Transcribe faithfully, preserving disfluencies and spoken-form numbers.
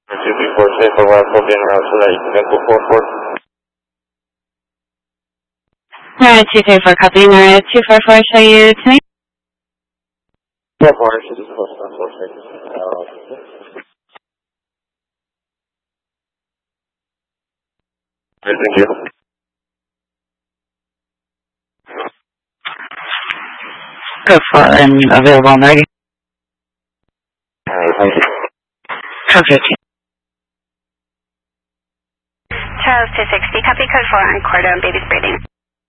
two three four, safe for one, full being around tonight, you can go four four. Alright, two three four, copy. Alright, two four four, show you tonight. four four, this is four four four, thank you. Thank you. Go for it, and available on ready. Alright, thank you. Code two. Charles two sixty, copy code four on Cordon, baby's breathing.